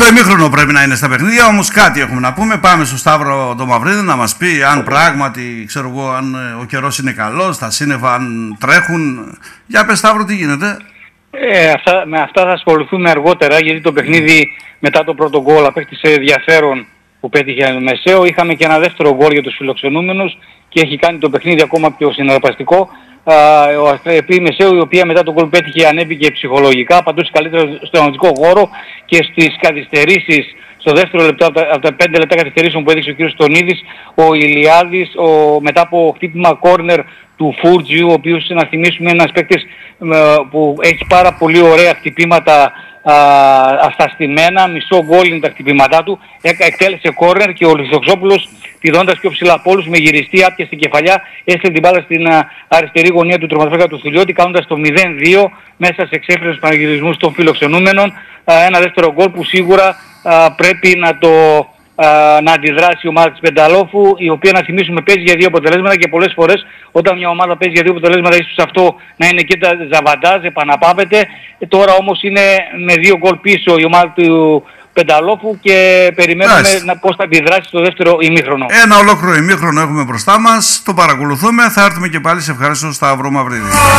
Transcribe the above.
ημίχρονο πρέπει να είναι στα παιχνίδια, όμως κάτι έχουμε να πούμε. Πάμε στο Σταύρο το Μαυρίδη να μας πει αν πράγματι, ξέρω εγώ, αν ο καιρός είναι καλός, τα σύννεφα αν τρέχουν. Για πες Σταύρο, τι γίνεται. Με αυτά θα ασχοληθούμε αργότερα, γιατί το παιχνίδι μετά το πρώτο γκολ απέκτησε ενδιαφέρον που πέτυχε ο Μεσαίο. Είχαμε και ένα δεύτερο γκολ για τους φιλοξενούμενους και έχει κάνει το παιχνίδι ακόμα πιο συναρπαστικό. Ο Αστραπή Μεσαίου, η οποία μετά τον γκολ πέτυχε, ανέβηκε ψυχολογικά, απαντούσε καλύτερα στο αγωνιστικό χώρο και στις καθυστερήσεις. Στο δεύτερο λεπτό, από τα 5 λεπτά καθυστερήσεων που έδειξε ο κ. Στονίδης, ο Ηλιάδης, μετά από χτύπημα κόρνερ του Φούρτζιου, ο οποίος, να θυμίσουμε, είναι ένας παίκτης που έχει πάρα πολύ ωραία χτυπήματα ασταστημένα, μισό γκολ είναι τα χτυπήματά του, εκτέλεσε κόρνερ και ο Λιθοξόπουλος, πηδώντας πιο ψηλά από όλους, με γυριστή άπια στην κεφαλιά, έστειλε την μπάλα στην αριστερή γωνία του τερματοφύλακα του Θουλιώτη, κάνοντας το 0-2 μέσα σε εξέφρενους πανηγυρισμούς των φιλοξενούμενων. Ένα δεύτερο γκολ που σίγουρα πρέπει να αντιδράσει η ομάδα της Πενταλόφου, η οποία, να θυμίσουμε, παίζει για δύο αποτελέσματα και πολλές φορές όταν μια ομάδα παίζει για δύο αποτελέσματα, ίσως αυτό να είναι και τα ζαβαντάζ, επαναπάβεται. Τώρα όμως είναι με 2 γκολ πίσω η ομάδα του Πενταλόφου και περιμένουμε πώς θα αντιδράσει στο δεύτερο ημίχρονο. Ένα ολόκληρο ημίχρονο έχουμε μπροστά μας, το παρακολουθούμε, θα έρθουμε και πάλι σε ευχαριστώ Σταύρο Μαυρίδη.